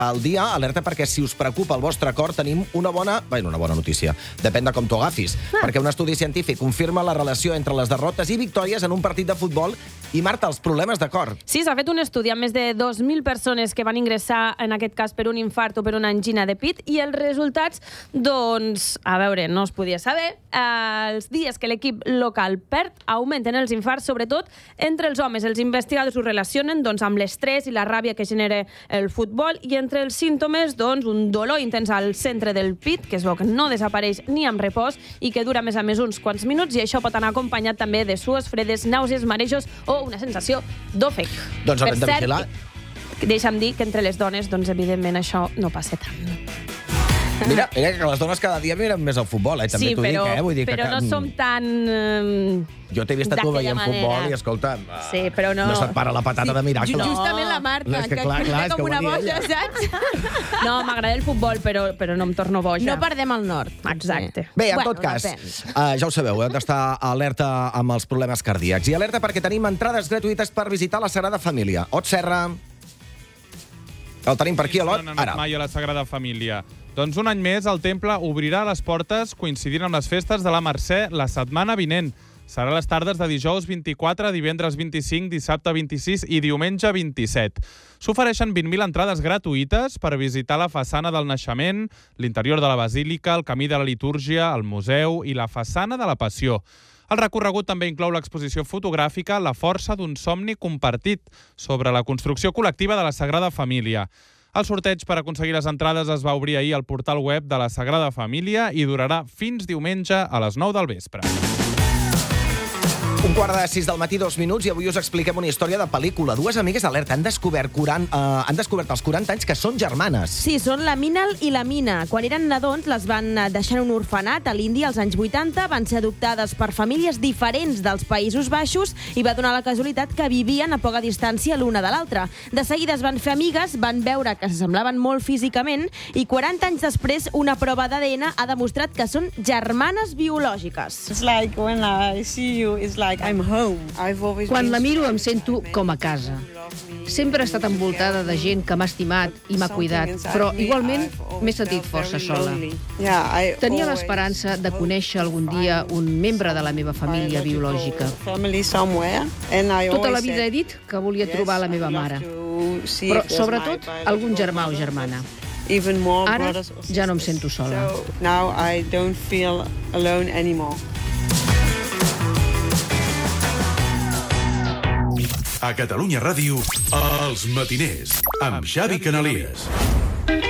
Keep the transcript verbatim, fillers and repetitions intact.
al dia, alerta perquè si us preocupa el vostre cor tenim una bona, bé, una bona notícia, depèn de com t'ho agafis, ah. perquè un estudi científic confirma la relació entre les derrotes i victòries en un partit de futbol i, Marta, els problemes de cor. Sí, s'ha fet un estudi amb més de dos mil persones que van ingressar, en aquest cas, per un infart o per una angina de pit, i els resultats, doncs, a veure, no es podia saber, eh, els dies que l'equip local perd augmenten els infarts, sobretot entre els homes. Els investigadors ho relacionen doncs, amb l'estrès i la ràbia que genera el futbol, i entre els símptomes, doncs, un dolor intens al centre del pit, que es veu que no desapareix ni amb repòs i que dura més a més uns quants minuts, i això pot anar acompanyat també de sues fredes, nàusees, marejos o una sensació d'òfec. Doncs haurem de vigilar. Deixa'm dir que entre les dones, doncs, evidentment, això no passa tant. Mira, mira que les dones cada dia miren més el futbol, eh? També sí, t'ho però, dic, eh? Vull dir però que, no som tan... Eh, jo t'he vist a tu veient futbol i, escolta, sí, però no... no se't para la patata sí, de mirar. No. Justament la Marta, que, que, clar, clar, que com una boja, saps? No, m'agrada el futbol, però, però no em torno boja. No perdem el nord. Exacte. Bé, en bueno, tot cas, uh, ja ho sabeu, heu d'estar alerta amb els problemes cardíacs. I alerta perquè tenim entrades gratuïtes per visitar la Sagrada Família. Ot Serra. El tenim per aquí, a l'Ot? No han anat mai a la Sagrada Família. Doncs un any més el temple obrirà les portes coincidint amb les festes de la Mercè la setmana vinent. Serà les tardes de dijous vint-i-quatre, divendres vint-i-cinc, dissabte vint-i-sis i diumenge vint-i-set. S'ofereixen vint mil entrades gratuïtes per visitar la façana del naixement, l'interior de la basílica, el camí de la litúrgia, el museu i la façana de la Passió. El recorregut també inclou l'exposició fotogràfica La força d'un somni compartit sobre la construcció col·lectiva de la Sagrada Família. El sorteig per aconseguir les entrades es va obrir ahir al portal web de la Sagrada Família i durarà fins diumenge a les nou del vespre. Un quart de sis del matí, dos minuts, i avui us expliquem una història de pel·lícula. Dues amigues d'Alerta han descobert, quaranta, uh, han descobert als quaranta anys que són germanes. Sí, són la Minal i la Mina. Quan eren nadons les van deixar en un orfenat a l'Índia als anys vuitanta, van ser adoptades per famílies diferents dels Països Baixos i va donar la casualitat que vivien a poca distància l'una de l'altra. De seguida es van fer amigues, van veure que s'assemblaven molt físicament i quaranta anys després una prova d'A D N ha demostrat que són germanes biològiques. It's like when I see you, it's like I'm home. I've always Quan la miro em sento com a casa. Sempre he estat envoltada de gent que m'ha estimat i m'ha cuidat, però igualment m'he sentit força sola. Tenia l'esperança de conèixer algun dia un membre de la meva família biològica. Tota la vida he dit que volia trobar la meva mare, però sobretot algun germà o germana. Ara ja no em sento sola. A Catalunya Ràdio, Els Matiners, amb Xavi Canalies.